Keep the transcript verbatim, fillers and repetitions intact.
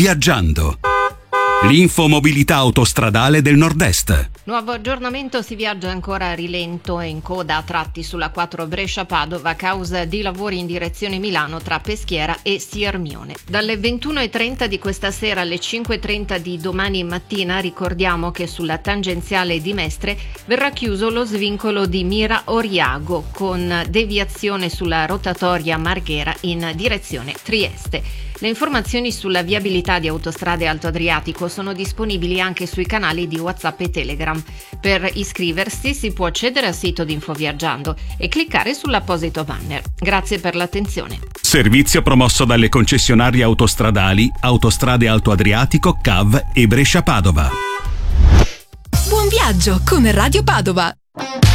Viaggiando. L'infomobilità autostradale del Nord-Est. Nuovo aggiornamento, si viaggia ancora a rilento e in coda a tratti sulla quattro Brescia-Padova a causa di lavori in direzione Milano tra Peschiera e Siermione. Dalle ventuno e trenta di questa sera alle cinque e trenta di domani mattina ricordiamo che sulla tangenziale di Mestre verrà chiuso lo svincolo di Mira Oriago con deviazione sulla rotatoria Marghera in direzione Trieste. Le informazioni sulla viabilità di Autostrade Alto Adriatico sono disponibili anche sui canali di WhatsApp e Telegram. Per iscriversi si può accedere al sito di Infoviaggiando e cliccare sull'apposito banner. Grazie per l'attenzione. Servizio promosso dalle concessionarie autostradali Autostrade Alto Adriatico, C A V e Brescia Padova. Buon viaggio con Radio Padova.